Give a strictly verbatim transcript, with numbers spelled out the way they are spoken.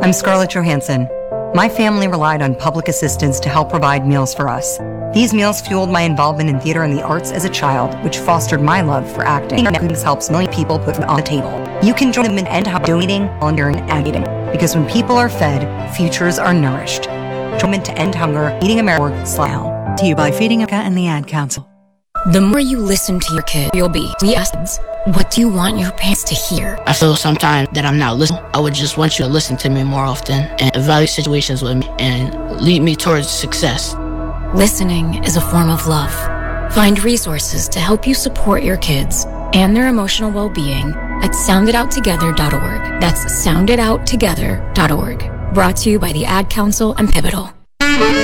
I'm Scarlett Johansson. My family relied on public assistance to help provide meals for us. These meals fueled my involvement in theater and the arts as a child, which fostered my love for acting. This helps million people put food on the table. You can join them in end up donating, volunteering, and advocating. Because when people are fed, futures are nourished. Join them to end hunger, Feeding America. Smile. To you by Feeding America and the Ad Council. The more you listen to your kid, you'll be. We asked, what do you want your parents to hear? I feel sometimes that I'm not listening. I would just want you to listen to me more often and evaluate situations with me and lead me towards success. Listening is a form of love. Find resources to help you support your kids and their emotional well-being at sound it out together dot org. That's sound it out together dot org. Brought to you by the Ad Council and Pivotal.